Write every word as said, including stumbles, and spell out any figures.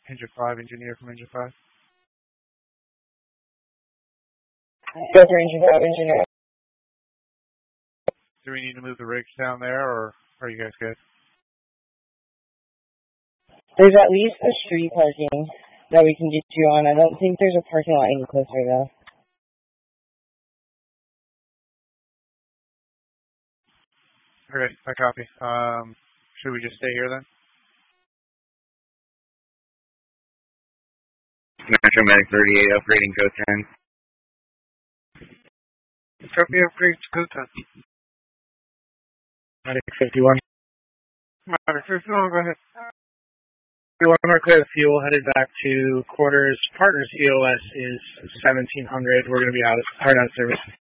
Engine five, engineer from Engine five. Go for Engine five, engineer. Do we need to move the rigs down there, or are you guys good? There's at least a street parking that we can get you on. I don't think there's a parking lot any closer, though. Okay, I copy. Um, should we just stay here then? Metro Medic thirty-eight, upgrading code ten. Copy upgrades, code ten. Medic fifty-one. Medic fifty-one, go ahead. We want to clear the fuel, headed back to quarters. Partners E O S is seventeen hundred. We're going to be out of, hard out of service.